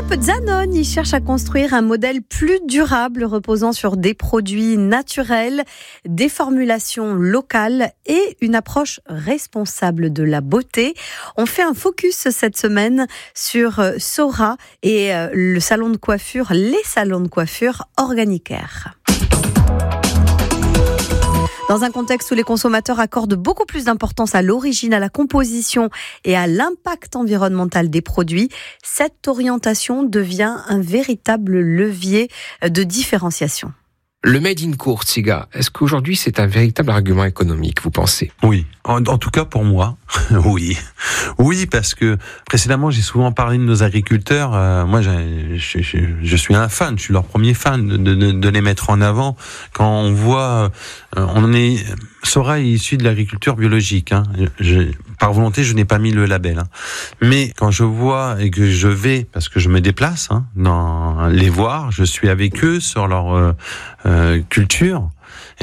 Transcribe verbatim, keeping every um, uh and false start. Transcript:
groupe Danone, il cherche à construire un modèle plus durable reposant sur des produits naturels, des formulations locales et une approche responsable de la beauté. On fait un focus cette semaine sur Sora et le salon de coiffure, les salons de coiffure Organicaire. Dans un contexte où les consommateurs accordent beaucoup plus d'importance à l'origine, à la composition et à l'impact environnemental des produits, cette orientation devient un véritable levier de différenciation. Le Made in Courtiga, est-ce qu'aujourd'hui c'est un véritable argument économique, vous pensez ? Oui, en, en tout cas pour moi, oui. Oui, parce que précédemment j'ai souvent parlé de nos agriculteurs. Euh, moi, je, je, je, je suis un fan, je suis leur premier fan de, de, de les mettre en avant. Quand on voit, euh, on est, Sora est issu de l'agriculture biologique. Hein. Je, par volonté, je n'ai pas mis le label. Hein. Mais quand je vois et que je vais, parce que je me déplace, hein, dans les voir, je suis avec eux sur leur euh, euh, culture.